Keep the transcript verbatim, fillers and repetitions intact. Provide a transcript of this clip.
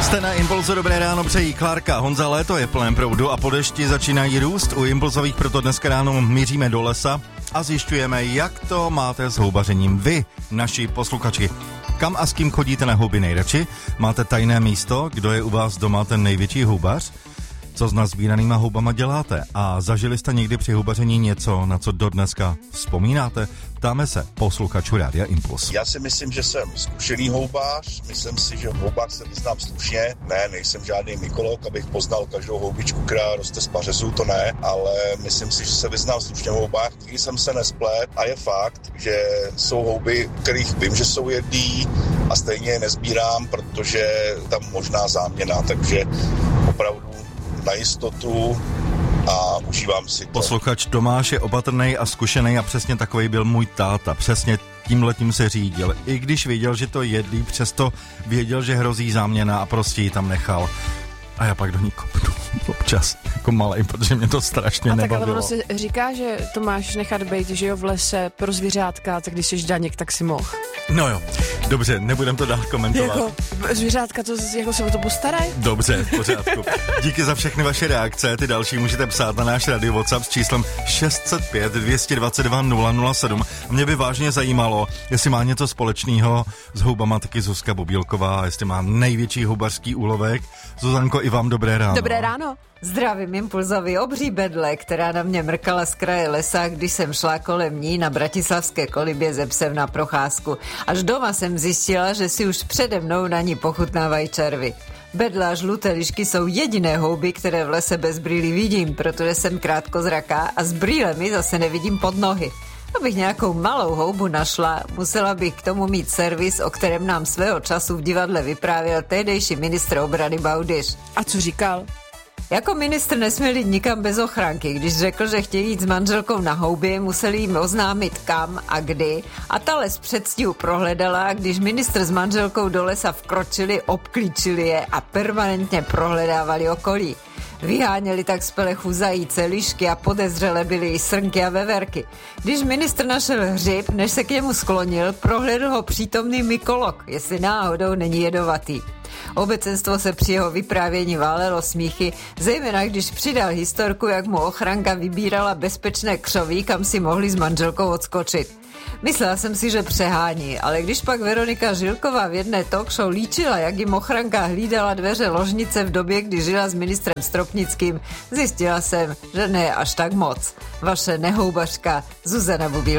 Jste na Impulzu, dobré ráno, přejí Klárka. Honza, léto je plné proudu a po dešti začínají růst. U Impulzových proto dneska ráno míříme do lesa a zjišťujeme, jak to máte s houbařením vy, naši posluchači. Kam a s kým chodíte na houby nejradši? Máte tajné místo? Kdo je u vás doma ten největší houbař? Co s nazbíranýma houbama děláte? A zažili jste někdy při houbaření něco, na co dodneska vzpomínáte? Ptáme se posluchačů Rádia Impuls. Já si myslím, že jsem zkušený houbář. Myslím si, že v houbách se vyznám slušně. Ne, nejsem žádný mykolog, abych poznal každou houbičku, která roste z pařezů, to ne. Ale myslím si, že se vyznám slušně v houbách. Nikdy jsem se nesplet a je fakt, že jsou houby, kterých vím, že jsou jedlí a stejně je nezbírám, protože tam možná záměna. Takže opravdu na jistotu a užívám si to. Posluchač Tomáš je opatrnej a zkušený a přesně takovej byl můj táta. Přesně tímhletím se řídil. I když věděl, že to jedlí, přesto věděl, že hrozí záměna a prostě ji tam nechal. A já pak do ní kopnu občas, jako malej, protože mě to strašně a nebavilo. A tak ale ono se říká, že to máš nechat být, že jo, v lese pro zvířátka, tak když jsi daněk, tak si mohl. No jo, dobře, nebudem to dál komentovat. Jako zvířátka to jako se o to postarají? Dobře, v pořádku. Díky za všechny vaše reakce, ty další můžete psát na náš radio WhatsApp s číslem šest set pět dvě dvacet dva nula nula sedm. A mě by vážně zajímalo, jestli má něco společného s houbama taky Zuzka Bobílková, jestli má největší houbařský úlovek. Zuzanko, i vám dobré ráno. Dobré ráno. Zdravím Impulzovi obří bedle, která na mě mrkala z kraje lesa, když jsem šla kolem ní na bratislavské kolibě ze psem na procházku. Až doma jsem zjistila, že si už přede mnou na ní pochutnávají červy. Bedla a žluté lišky jsou jediné houby, které v lese bez brýlí vidím, protože jsem krátkozraká a s brýlemi zase nevidím pod nohy. Abych nějakou malou houbu našla, musela bych k tomu mít servis, o kterém nám svého času v divadle vyprávěl tehdejší ministr obrany Baudyš. A co říkal? Jako ministr nesměl jít nikam bez ochránky. Když řekl, že chtějí jít s manželkou na houby, museli jim oznámit kam a kdy. A ta les předstihu prohledala a když ministr s manželkou do lesa vkročili, obklíčili je a permanentně prohledávali okolí. Vyháněli tak z pelechu zajíce, lišky a podezřele byly i srnky a veverky. Když ministr našel hřib, než se k němu sklonil, prohlédl ho přítomný mykolog, jestli náhodou není jedovatý. Obecenstvo se při jeho vyprávění válelo smíchy, zejména když přidal historku, jak mu ochranka vybírala bezpečné křoví, kam si mohli s manželkou odskočit. Myslela jsem si, že přehání, ale když pak Veronika Žilková v jedné talk show líčila, jak jim ochranka hlídala dveře ložnice v době, kdy žila s ministrem Stropnickým, zjistila jsem, že ne až tak moc. Vaše nehoubařka Zuzana Bubílková.